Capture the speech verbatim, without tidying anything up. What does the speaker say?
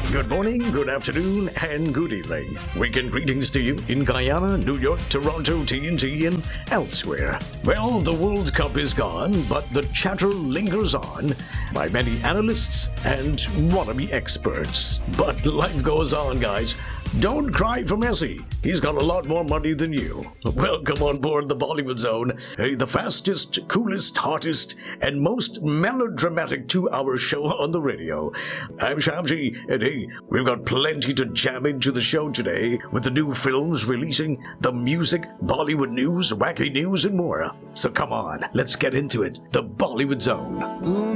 Good morning, good afternoon, and good evening. Weekend greetings to you in Guyana, New York, Toronto, T N T, and elsewhere. Well, the World Cup is gone, but the chatter lingers on by many analysts and wannabe experts. But life goes on, guys. Don't cry for Messi. He's got a lot more money than you. Welcome on board the Bollywood Zone, hey, the fastest, coolest, hottest, and most melodramatic two-hour show on the radio. I'm Shamji, and hey, we've got plenty to jam into the show today with the new films releasing, the music, Bollywood news, wacky news, and more. So come on, let's get into it. The Bollywood Zone.